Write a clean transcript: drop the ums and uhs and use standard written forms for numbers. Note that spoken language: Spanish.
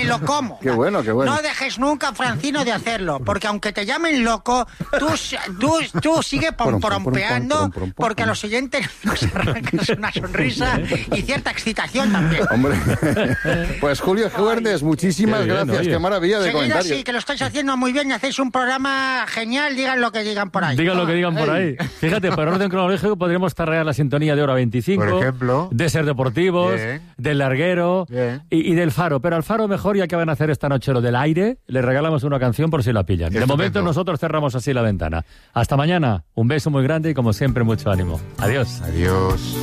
lo como. Qué bueno, qué bueno. No dejes nunca, Francino, de hacerlo, porque aunque te llamen loco, tú sigue pompeando, porque a los oyentes nos arrancas una sonrisa y cierta excitación también. Hombre, pues Julio Huernes, muchísimas bien, gracias, oye. qué maravilla de Seguid comentarios. así, que lo estáis haciendo muy bien y hacéis un programa genial, digan lo que digan por ahí. Digan lo que digan por ahí. Fíjate, por orden cronológico podríamos tarrear la sintonía de Hora 25, Por ejemplo. de Ser Deportivos, Bien. del Larguero Bien. y del Faro. Pero al Faro mejor, ya que van a hacer esta noche lo del aire, le regalamos una canción por si la pillan. De Estupendo. momento nosotros cerramos así la ventana. Hasta mañana, un beso muy grande y como siempre mucho ánimo. Adiós. Adiós.